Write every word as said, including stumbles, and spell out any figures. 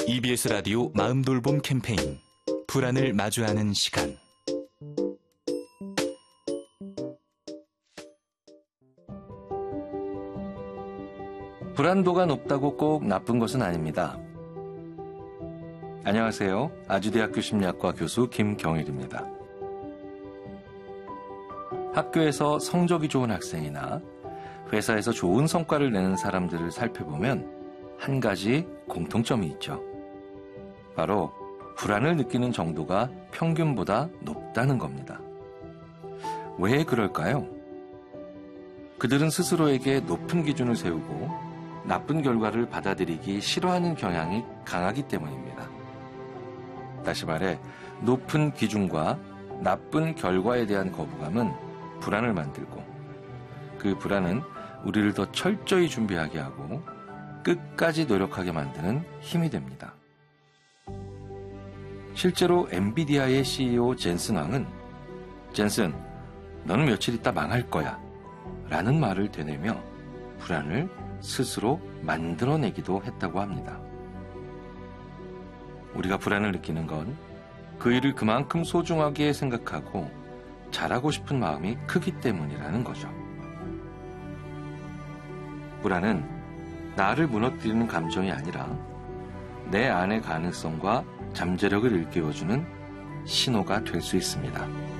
이비에스 라디오 마음돌봄 캠페인 불안을 마주하는 시간. 불안도가 높다고 꼭 나쁜 것은 아닙니다. 안녕하세요. 아주대학교 심리학과 교수 김경일입니다. 학교에서 성적이 좋은 학생이나 회사에서 좋은 성과를 내는 사람들을 살펴보면 한 가지 공통점이 있죠. 바로 불안을 느끼는 정도가 평균보다 높다는 겁니다. 왜 그럴까요? 그들은 스스로에게 높은 기준을 세우고 나쁜 결과를 받아들이기 싫어하는 경향이 강하기 때문입니다. 다시 말해, 높은 기준과 나쁜 결과에 대한 거부감은 불안을 만들고, 그 불안은 우리를 더 철저히 준비하게 하고 끝까지 노력하게 만드는 힘이 됩니다. 실제로 엔비디아의 씨이오 젠슨 왕은 젠슨, 너는 며칠 있다 망할 거야 라는 말을 되뇌며 불안을 스스로 만들어내기도 했다고 합니다. 우리가 불안을 느끼는 건 그 일을 그만큼 소중하게 생각하고 잘하고 싶은 마음이 크기 때문이라는 거죠. 불안은 나를 무너뜨리는 감정이 아니라 내 안의 가능성과 잠재력을 일깨워주는 신호가 될 수 있습니다.